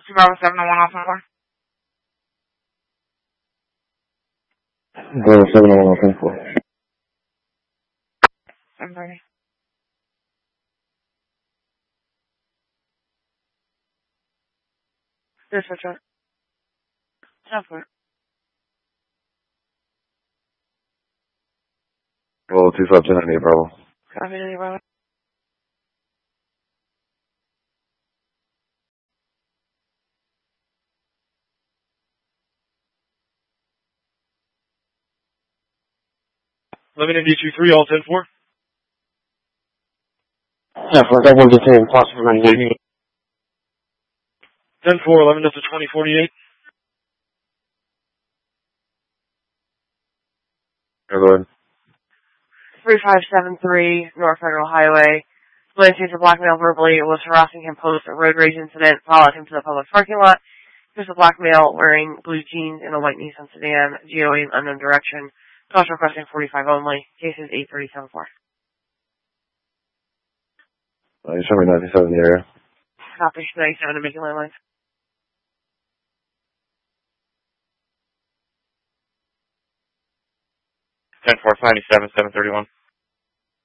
Bravo 701 off number. Bravo 701 off 4. 730. This is it. 10-4. Roll 251098, Bravo. Copy to the Bravo. Lemon India 23, all 10-4. Yeah, for that 110, possible 98. 10-4, 11 Delta 2048. Yeah, go ahead. 3573 North Federal Highway. Blaine sees a black male verbally was harassing him post a road rage incident, followed him to the public parking lot. There's a black male wearing blue jeans in a white Nissan sedan, GOE in unknown direction. Cost requesting 45 only. Cases 8374. You showed me 97 in the area. Copy 97 to making landlines. 10-4, 97, 731.